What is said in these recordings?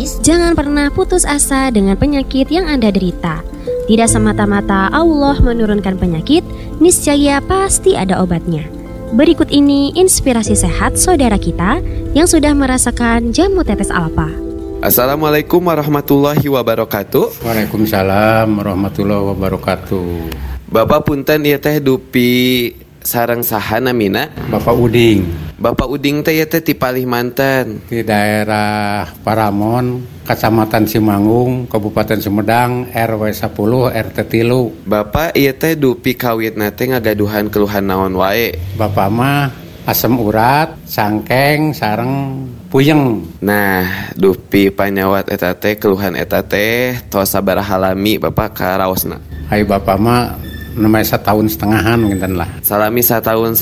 Radiopis, jangan pernah putus asa dengan penyakit yang Anda derita. Tidak semata-mata Allah menurunkan penyakit, niscaya pasti ada obatnya. Berikut ini inspirasi sehat saudara kita yang sudah merasakan jamu tetes alfa. Assalamualaikum warahmatullahi wabarakatuh. Waalaikumsalam warahmatullahi wabarakatuh. Bapak punten ieu teh dupi sareng saha namina? Bapak Uding. Bapak Uding teh ieu teh ti Palimanten. Di daerah Paramon, Kecamatan Simanggung, Kabupaten Sumedang, RW 10, RT 3. Bapak ieu teh dupi kawitna teh ngagaduhan keluhan naon wae? Bapak mah asam urat, sangkeng, sareng puyeng. Nah, dupi panyawat eta teh keluhan eta teh tos sabaraha lami Bapak karaosna? Hai Bapak mah namanya 1,5 tahunan mungkin lah. Salami 1,5 tahun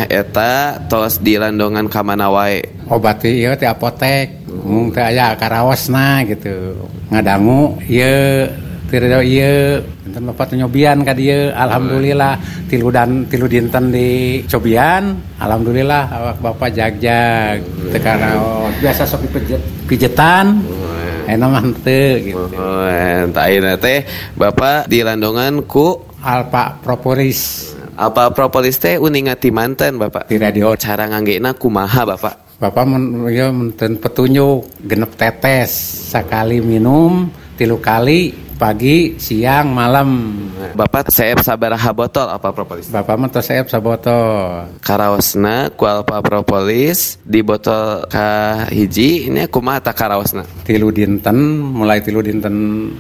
eta tos dilandongan ka mana wae? Obat ieu ti apotek. Mung teh aya karaosna gitu. Ngadangu ieu tireu ieu enten Bapak teh nyobian ka dieu. Alhamdulillah tilu dinten di cobian. Alhamdulillah awak Bapak jag-jag. Teu karaos. Biasa sok pijetan. Enak mah teu gitu. Entah ayeuna teh Bapak dilandongan ku Alpha Propolis. Alpha Propolis teh uningat ti manten Bapak. Di radio. Cara nganggena kumaha Bapak? Bapak menten petunjuk genep tetes sekali minum 3 kali pagi, siang, malam. Bapak seep sabaraha botol Alpha Propolis? Bapak mah tos seep sabotol. Karaosna ku Alpha Propolis di botol ka hiji ini kumaha ta karaosna? 3 dinten mulai 3 dinten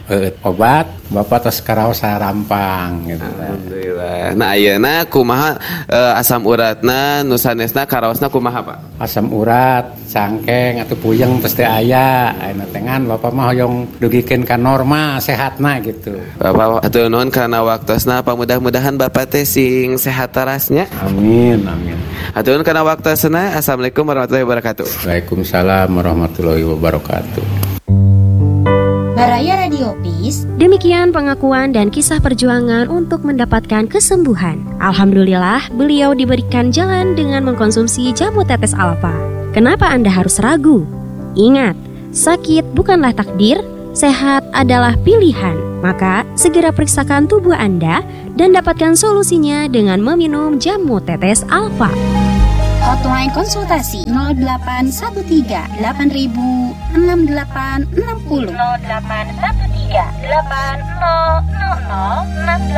obat Bapak tos karaos sarampang gitu. Alhamdulillah. Nah ayeuna kumaha asam uratna nu sanesna karaosna kumaha Pak? Asam urat, sangkeng atuh puyeng tos teh aya. Ayeuna tengan Bapak mah hoyong dugikeun ka norma sehatna gitu. Bapak atuh nuhun kana waktosna mudah-mudahan Bapak teh sing sehat tarasnya. Amin amin. Atuh nuhun kana waktosna. Assalamualaikum warahmatullahi wabarakatuh. Waalaikumsalam warahmatullahi wabarakatuh. Baraya Radiopis. Demikian pengakuan dan kisah perjuangan untuk mendapatkan kesembuhan. Alhamdulillah, beliau diberikan jalan dengan mengkonsumsi jamu tetes alfa. Kenapa Anda harus ragu? Ingat, sakit bukanlah takdir, sehat adalah pilihan. Maka, segera periksakan tubuh Anda dan dapatkan solusinya dengan meminum jamu tetes alfa. Hotline konsultasi 0813 8000 6860 0813 8000 6860.